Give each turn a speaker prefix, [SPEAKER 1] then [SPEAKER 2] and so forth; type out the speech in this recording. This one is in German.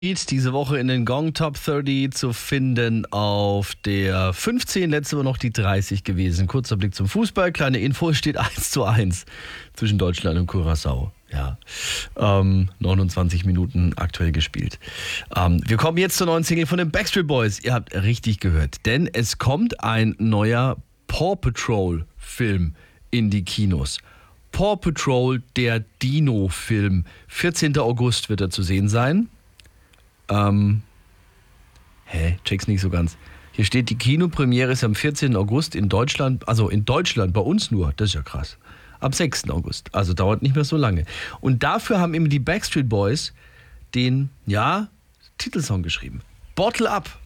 [SPEAKER 1] Diese Woche in den Gong Top 30 zu finden auf der 15, letzte Woche noch die 30 gewesen. Kurzer Blick zum Fußball, kleine Info, es steht 1:1 zwischen Deutschland und Curaçao. Ja, 29 Minuten aktuell gespielt. Wir kommen jetzt zur neuen Single von den Backstreet Boys. Ihr habt richtig gehört, denn es kommt ein neuer Paw Patrol Film in die Kinos. Paw Patrol, der Dino-Film. 14. August wird er zu sehen sein. Check's nicht so ganz. Hier steht, die Kinopremiere ist am 14. August in Deutschland, also in Deutschland, bei uns nur, das ist ja krass. Am 6. August, also dauert nicht mehr so lange. Und dafür haben eben die Backstreet Boys den, Titelsong geschrieben. Bottle Up.